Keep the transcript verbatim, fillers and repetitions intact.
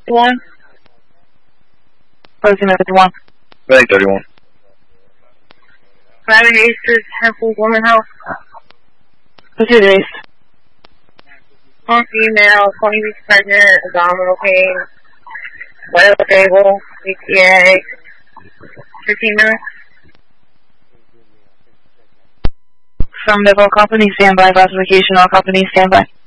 One. Closing at fifty-one. Bank thirty-one. Private Aces, Temple Woman Health. Proceed, Ace. On female, twenty weeks pregnant, abdominal pain, vital stable, E T A, fifteen minutes. From the company, stand by. Classification, all companies, stand by.